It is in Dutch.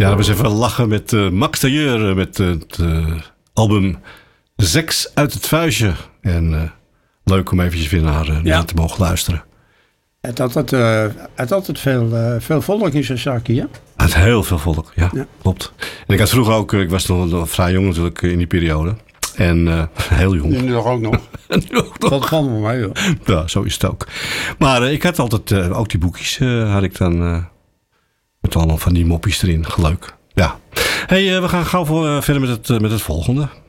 dat was even lachen met Max Tailleur met het album Seks uit het Vuistje. En leuk om eventjes weer naar te mogen luisteren. Het had altijd veel volk in zijn zakje, hè? Het had heel veel volk, ja, klopt. En ik had vroeger ook, ik was nog vrij jong natuurlijk in die periode. En heel jong. Nu nog ook nog. Dat valt me mee, hoor. Ja, zo is het ook. Maar ik had altijd, ook die boekjes had ik dan met allemaal van die moppies erin. Leuk. Ja. Hey, we gaan gauw verder met het volgende.